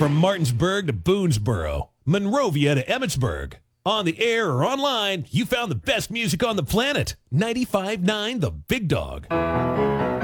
From Martinsburg to Boonesboro, Monrovia to Emmetsburg. On the air or online, you found the best music on the planet. 95.9 The Big Dog.